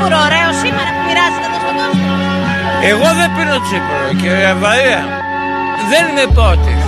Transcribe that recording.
τσίπουρο ωραίο σήμερα που μοιράζεται εδώ στον κόσμο. Εγώ δεν πίνω τσίπουρο, κύριε Βαρία. Δεν είμαι πότης.